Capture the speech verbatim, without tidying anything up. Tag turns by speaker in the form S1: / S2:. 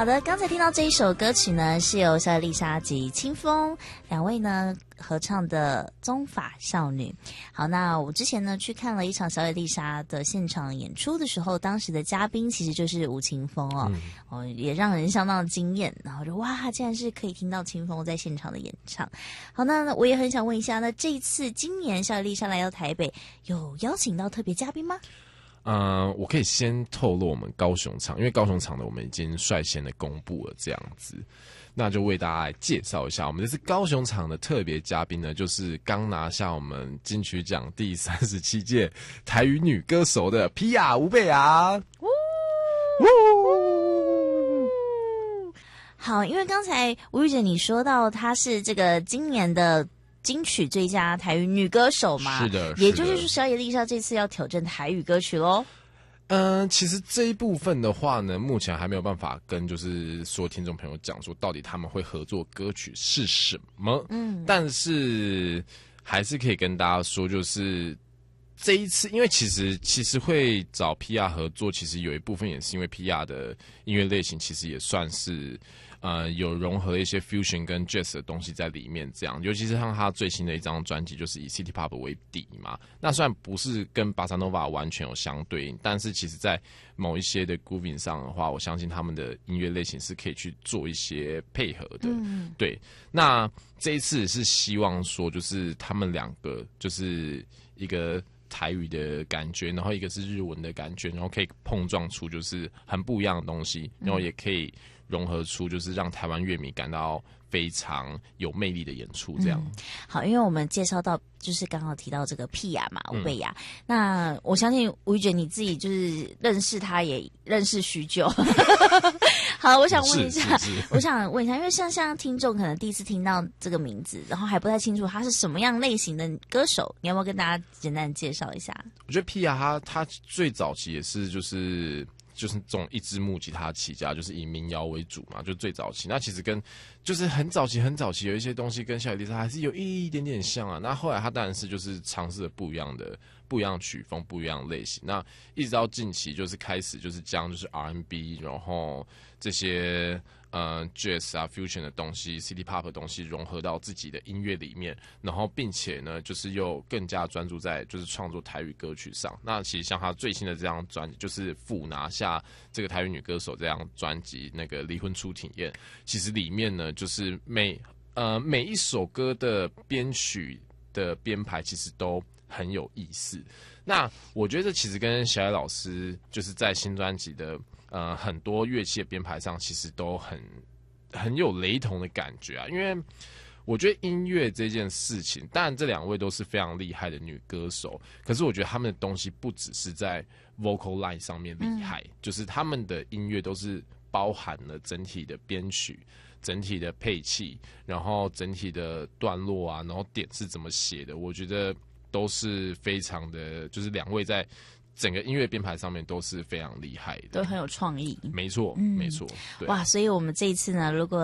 S1: 好的，刚才听到这一首歌曲呢，是由小野丽莎及清风两位呢合唱的《宗法少女》。好，那我之前呢去看了一场小野丽莎的现场演出的时候，当时的嘉宾其实就是吴青峰哦，嗯、哦也让人相当的惊艳。然后就哇，竟然是可以听到清风在现场的演唱。好，那我也很想问一下，那这一次今年小野丽莎来到台北，有邀请到特别嘉宾吗？
S2: 呃，我可以先透露我们高雄场，因为高雄场的我们已经率先的公布了这样子，那就为大家来介绍一下，我们这次高雄场的特别嘉宾呢，就是刚拿下我们金曲奖第三十七届台语女歌手的皮亚吴贝雅。
S1: 好，因为刚才吴玉姐你说到她是这个今年的金曲最佳台语女歌手嘛，
S2: 是的，
S1: 也就是说小野丽莎这次要挑战台语歌曲咯。
S2: 嗯、呃，其实这一部分的话呢，目前还没有办法跟就是所有听众朋友讲说到底他们会合作歌曲是什么，嗯，但是还是可以跟大家说，就是这一次，因为其实其实会找 P R 合作，其实有一部分也是因为 P R 的音乐类型其实也算是呃有融合一些 fusion 跟 jazz 的东西在里面，这样，尤其是像他最新的一张专辑就是以 City Pop 为底嘛，那虽然不是跟 Bossa Nova 完全有相对应，但是其实在某一些的 grooving 上的话，我相信他们的音乐类型是可以去做一些配合的，嗯，对。那这一次是希望说，就是他们两个就是一个台语的感觉，然后一个是日文的感觉，然后可以碰撞出就是很不一样的东西，然后也可以融合出就是让台湾乐迷感到非常有魅力的演出这样、嗯、
S1: 好，因为我们介绍到就是刚好提到这个皮亚嘛，吴贝雅、嗯、那我相信吴玉姐你自己就是认识他也认识许久好，我想问一下我想问一下，因为像像听众可能第一次听到这个名字，然后还不太清楚他是什么样类型的歌手，你要不要跟大家简单介绍一下？
S2: 我觉得皮亚他他最早期也是就是就是这种一支木吉他起家，就是以民谣为主嘛，就最早期。那其实跟就是很早期很早期有一些东西跟小野丽莎还是有一点点像啊。那后来他当然是就是尝试了不一样的不一样的曲风，不一样的类型。那一直到近期就是开始就是将就是 R and B， 然后这些呃 Jazz 啊 Fusion 的东西 City Pop 的东西融合到自己的音乐里面，然后并且呢就是又更加专注在就是创作台语歌曲上。那其实像他最新的这张专辑就是复拿下这个台语女歌手这张专辑那个离婚初体验，其实里面呢就是每呃每一首歌的编曲的编排其实都很有意思。那我觉得这其实跟小野老师就是在新专辑的呃很多乐器的编排上其实都很很有雷同的感觉啊。因为我觉得音乐这件事情，当然这两位都是非常厉害的女歌手，可是我觉得他们的东西不只是在 vocal line 上面厉害、嗯、就是他们的音乐都是包含了整体的编曲，整体的配器，然后整体的段落啊，然后点是怎么写的，我觉得都是非常的，就是两位在整个音乐编排上面都是非常厉害的，
S1: 都很有创意。
S2: 没错，
S1: 嗯、
S2: 没错。对，
S1: 哇，所以我们这一次呢，如果